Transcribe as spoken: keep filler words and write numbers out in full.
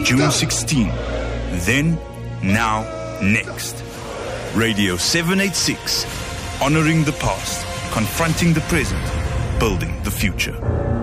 June sixteenth. Then, now, next. Radio seven eighty-six. Honoring the past, confronting the present, building the future.